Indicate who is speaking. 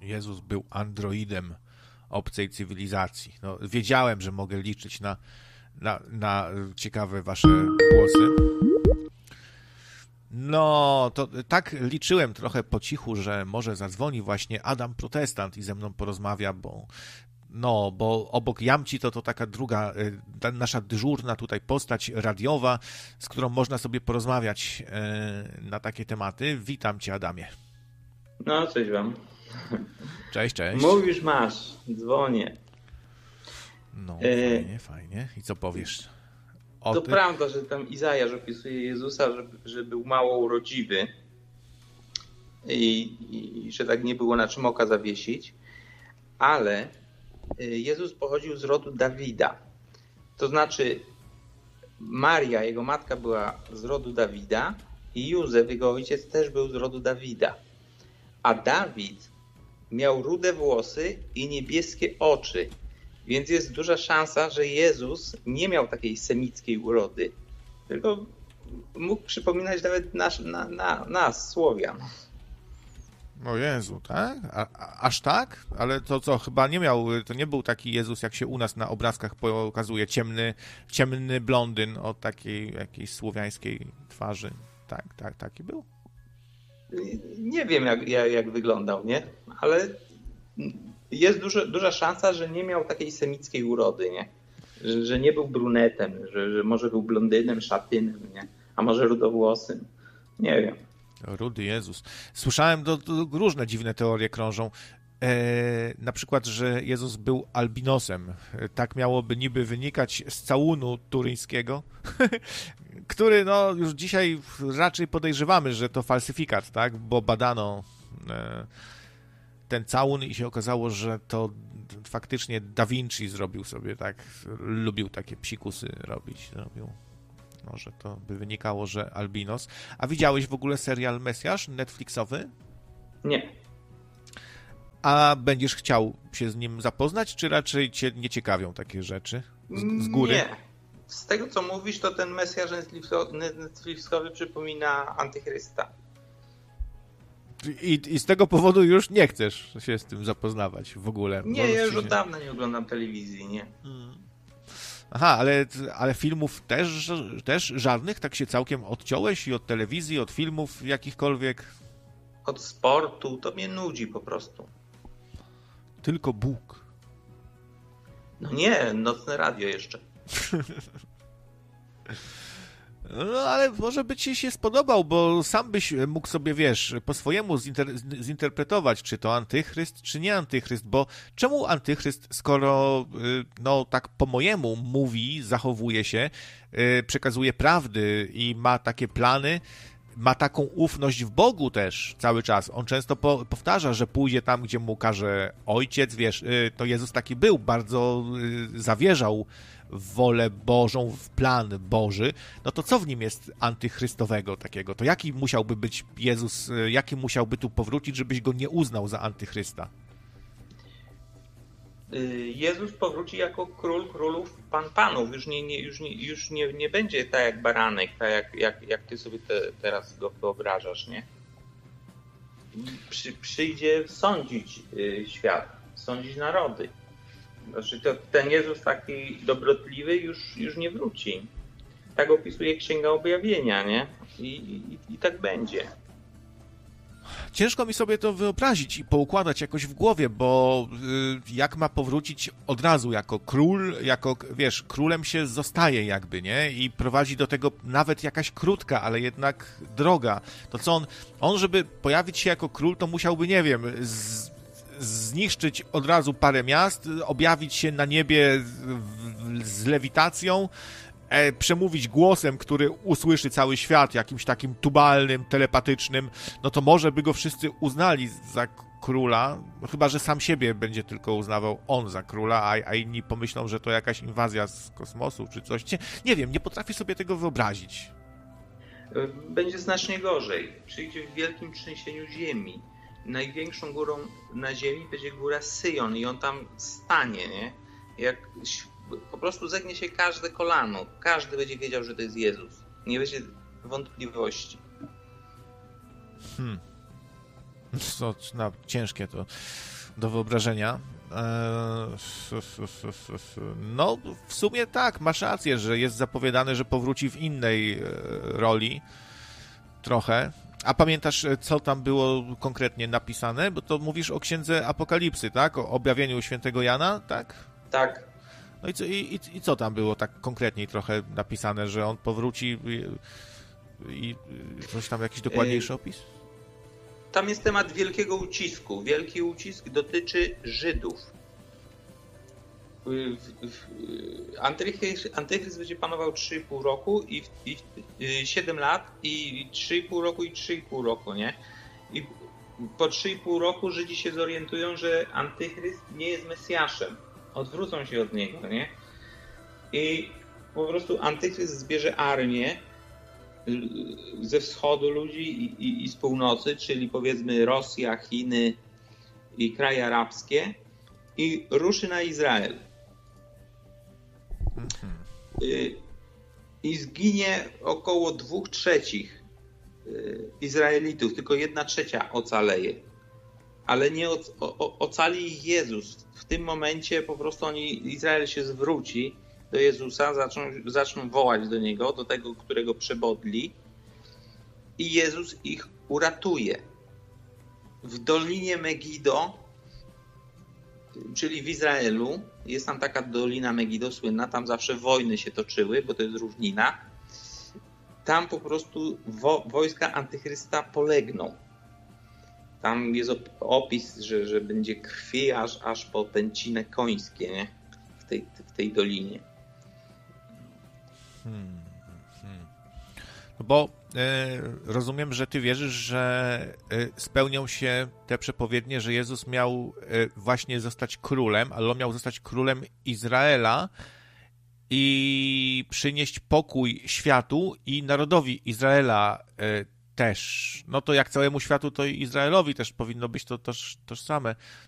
Speaker 1: Jezus był androidem obcej cywilizacji. No, wiedziałem, że mogę liczyć na ciekawe wasze głosy. No, to tak liczyłem trochę po cichu, że może zadzwoni właśnie Adam Protestant i ze mną porozmawia, bo obok Jamci to taka druga, nasza dyżurna tutaj postać radiowa, z którą można sobie porozmawiać na takie tematy. Witam cię, Adamie.
Speaker 2: No, cześć wam.
Speaker 1: Cześć, cześć.
Speaker 2: Mówisz, masz, dzwonię.
Speaker 1: No, fajnie. I co powiesz?
Speaker 2: Prawda, że tam Izajasz opisuje Jezusa, że był mało urodziwy i że tak nie było na czym oka zawiesić, ale Jezus pochodził z rodu Dawida. To znaczy Maria, jego matka, była z rodu Dawida i Józef, jego ojciec, też był z rodu Dawida. A Dawid miał rude włosy i niebieskie oczy, więc jest duża szansa, że Jezus nie miał takiej semickiej urody, tylko mógł przypominać nawet nas, Słowian.
Speaker 1: O Jezu, tak? Aż tak? Ale to co, chyba to nie był taki Jezus, jak się u nas na obrazkach pokazuje, ciemny blondyn o takiej jakiejś słowiańskiej twarzy. Tak, taki był?
Speaker 2: Nie wiem, jak wyglądał, nie? Ale jest duża szansa, że nie miał takiej semickiej urody, nie? Że nie był brunetem, że może był blondynem, szatynem, nie? A może rudowłosym. Nie wiem.
Speaker 1: Rudy Jezus. Słyszałem, różne dziwne teorie krążą. Na przykład, że Jezus był albinosem. Tak miałoby niby wynikać z całunu turyńskiego, który już dzisiaj raczej podejrzewamy, że to falsyfikat, tak? Bo badano ten całun i się okazało, że to faktycznie Da Vinci zrobił sobie, tak? Lubił takie psikusy robić. Może to by wynikało, że albinos. A widziałeś w ogóle serial Mesjasz Netflixowy?
Speaker 2: Nie.
Speaker 1: A będziesz chciał się z nim zapoznać, czy raczej cię nie ciekawią takie rzeczy z góry?
Speaker 2: Nie. Z tego, co mówisz, to ten Mesjasz Netflixowy przypomina Antychrysta.
Speaker 1: I z tego powodu już nie chcesz się z tym zapoznawać w ogóle?
Speaker 2: Nie, ja już od dawna nie oglądam telewizji, nie?
Speaker 1: Aha, ale filmów też żadnych? Tak się całkiem odciąłeś i od telewizji, od filmów jakichkolwiek?
Speaker 2: Od sportu, to mnie nudzi po prostu.
Speaker 1: Tylko Bóg.
Speaker 2: No nie, nocne radio jeszcze.
Speaker 1: No ale może by ci się spodobał, bo sam byś mógł sobie, po swojemu zinterpretować, czy to antychryst, czy nie antychryst, bo czemu antychryst, skoro tak po mojemu mówi, zachowuje się, przekazuje prawdy i ma takie plany, ma taką ufność w Bogu też cały czas. On często powtarza, że pójdzie tam, gdzie mu każe ojciec, to Jezus taki był, bardzo zawierzał w wolę Bożą, w plan Boży, no to co w nim jest antychrystowego takiego? To jaki musiałby być Jezus, jaki musiałby tu powrócić, żebyś go nie uznał za antychrysta?
Speaker 2: Jezus powróci jako król królów, pan panów. Już nie będzie tak jak baranek, tak jak ty sobie teraz go wyobrażasz, nie? Przyjdzie sądzić świat, sądzić narody. Znaczy ten Jezus taki dobrotliwy już nie wróci. Tak opisuje Księga Objawienia, nie? I tak będzie.
Speaker 1: Ciężko mi sobie to wyobrazić i poukładać jakoś w głowie, bo jak ma powrócić od razu jako król, królem się zostaje jakby, nie? I prowadzi do tego nawet jakaś krótka, ale jednak droga. To co on żeby pojawić się jako król, to musiałby, nie wiem, zniszczyć od razu parę miast, objawić się na niebie z lewitacją, przemówić głosem, który usłyszy cały świat, jakimś takim tubalnym, telepatycznym, no to może by go wszyscy uznali za króla, chyba że sam siebie będzie tylko uznawał on za króla, a inni pomyślą, że to jakaś inwazja z kosmosu czy coś. Nie wiem, nie potrafię sobie tego wyobrazić.
Speaker 2: Będzie znacznie gorzej. Przyjdzie w wielkim trzęsieniu ziemi. Największą górą na ziemi będzie góra Syjon i on tam stanie, nie? Jak po prostu zegnie się każde kolano. Każdy będzie wiedział, że to jest Jezus. Nie będzie wątpliwości.
Speaker 1: Ciężkie to. do wyobrażenia. No, w sumie tak, masz rację, że jest zapowiadane, że powróci w innej roli trochę. A pamiętasz, co tam było konkretnie napisane? Bo to mówisz o Księdze Apokalipsy, tak? O objawieniu świętego Jana, tak?
Speaker 2: Tak.
Speaker 1: No i co tam było tak konkretniej trochę napisane, że on powróci i coś tam, jakiś dokładniejszy opis?
Speaker 2: Tam jest temat wielkiego ucisku. Wielki ucisk dotyczy Żydów. Antychryst będzie panował 3,5 roku i 7 lat i 3,5 roku i 3,5 roku, nie? I po 3,5 roku Żydzi się zorientują, że Antychryst nie jest Mesjaszem. Odwrócą się od niego, nie? I po prostu Antychryst zbierze armię ze wschodu ludzi i z północy, czyli powiedzmy Rosja, Chiny i kraje arabskie i ruszy na Izrael. I zginie około 2/3 Izraelitów, tylko 1/3 ocaleje. Ale nie ocali ich Jezus. W tym momencie po prostu Izrael się zwróci do Jezusa, zaczną wołać do Niego, do tego, którego przebodli i Jezus ich uratuje. W Dolinie Megido, czyli w Izraelu, jest tam taka Dolina Megido słynna, tam zawsze wojny się toczyły, bo to jest równina. Tam po prostu wojska Antychrysta polegną. Tam jest opis, że będzie krwi aż po pęciny końskie, nie? W tej dolinie.
Speaker 1: No bo rozumiem, że ty wierzysz, że spełnią się te przepowiednie, że Jezus miał właśnie zostać królem, ale on miał zostać królem Izraela i przynieść pokój światu i narodowi Izraela też. No to jak całemu światu, to i Izraelowi też powinno być to tożsame.